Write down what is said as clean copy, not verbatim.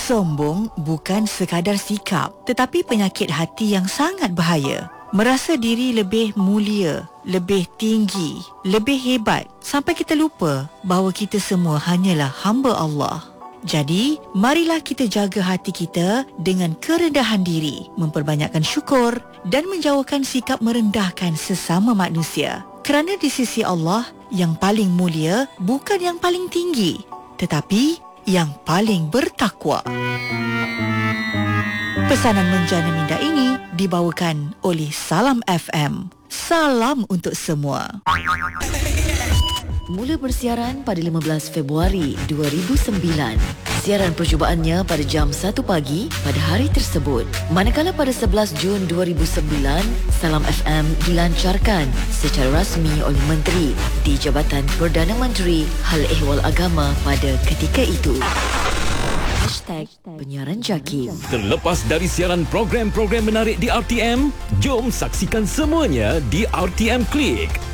Sombong bukan sekadar sikap, tetapi penyakit hati yang sangat bahaya. Merasa diri lebih mulia, lebih tinggi, lebih hebat, sampai kita lupa bahawa kita semua hanyalah hamba Allah. Jadi, marilah kita jaga hati kita dengan kerendahan diri, memperbanyakkan syukur dan menjauhkan sikap merendahkan sesama manusia. Kerana di sisi Allah, yang paling mulia bukan yang paling tinggi, tetapi yang paling bertakwa. Pesanan menjana minda ini dibawakan oleh Salam FM. Salam untuk semua. Mula bersiaran pada 15 Februari 2009. Siaran percubaannya pada jam 1 pagi pada hari tersebut. Manakala pada 11 Jun 2009, Salam FM dilancarkan secara rasmi oleh Menteri di Jabatan Perdana Menteri Hal Ehwal Agama pada ketika itu. #Penyiaran JAKIM. Terlepas dari siaran program-program menarik di RTM, jom saksikan semuanya di RTM Klik.